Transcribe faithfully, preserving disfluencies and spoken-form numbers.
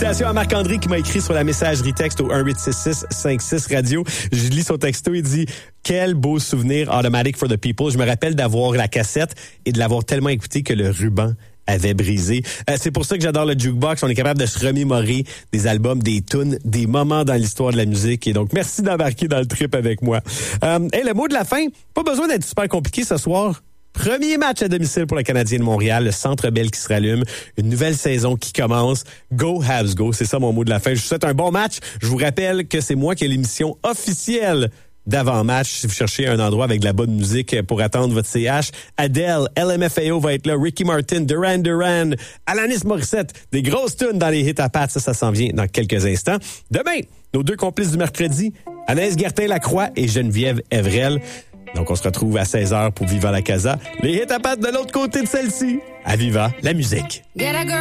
Salutations à Marc-André qui m'a écrit sur la messagerie texte au un huit six six cinq six radio. Je lis son texto, il dit « Quel beau souvenir, Automatic for the People. Je me rappelle d'avoir la cassette et de l'avoir tellement écouté que le ruban avait brisé. Euh, c'est pour ça que j'adore le jukebox. On est capable de se remémorer des albums, des tunes, des moments dans l'histoire de la musique. Et donc, merci d'embarquer dans le trip avec moi. Euh, et le mot de la fin, pas besoin d'être super compliqué ce soir. Premier match à domicile pour le Canadien de Montréal, le Centre Bell qui se rallume, une nouvelle saison qui commence. Go Habs Go, c'est ça mon mot de la fin. Je vous souhaite un bon match. Je vous rappelle que c'est moi qui ai l'émission officielle d'avant-match. Si vous cherchez un endroit avec de la bonne musique pour attendre votre C H, Adele, L M F A O va être là, Ricky Martin, Duran Duran, Alanis Morissette, des grosses tunes dans les hits à pattes. Ça, ça s'en vient dans quelques instants. Demain, nos deux complices du mercredi, Anaïs Gertin-Lacroix et Geneviève Evrel. Donc, on se retrouve à seize heures pour Viva la Casa. Les hits à pattes de l'autre côté de celle-ci. À Viva la musique.